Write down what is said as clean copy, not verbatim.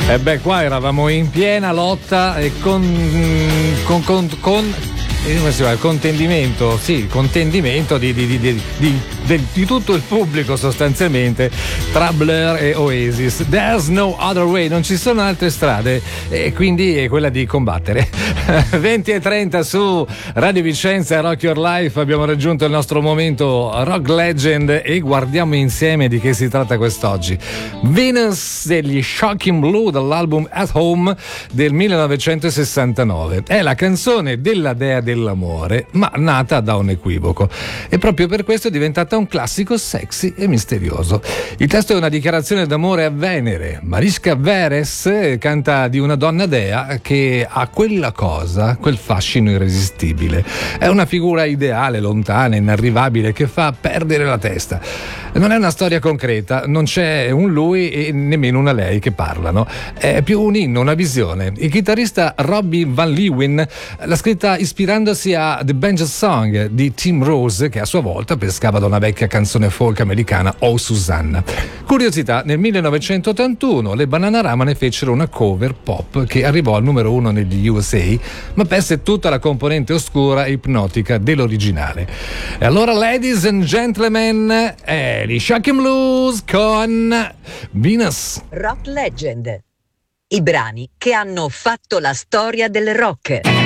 E beh, qua eravamo in piena lotta e con contendimento di tutto il pubblico sostanzialmente tra Blur e Oasis. There's no other way, non ci sono altre strade, e quindi è quella di combattere. 20:30 su Radio Vicenza e Rock Your Life. Abbiamo raggiunto il nostro momento Rock Legend e guardiamo insieme di che si tratta quest'oggi. Venus degli Shocking Blue, dall'album At Home del 1969. È la canzone della dea dell'amore, ma nata da un equivoco, e proprio per questo è diventata un classico sexy e misterioso. Il testo è una dichiarazione d'amore a Venere. Mariska Veres canta di una donna dea che ha quella cosa, quel fascino irresistibile. È una figura ideale, lontana, inarrivabile, che fa perdere la testa. Non è una storia concreta, non c'è un lui e nemmeno una lei che parlano. È più un inno, una visione. Il chitarrista Robbie Van Leeuwen l'ha scritta ispirandosi a The Banjo Song di Tim Rose, che a sua volta pescava da una vecchia canzone folk americana, Oh Susanna. Curiosità, nel 1981 le Bananarama ne fecero una cover pop che arrivò al numero 1 negli USA, ma perse tutta la componente oscura e ipnotica dell'originale. E allora, ladies and gentlemen, gli Shocking Blues con Venus. Rock Legend. I brani che hanno fatto la storia del rock.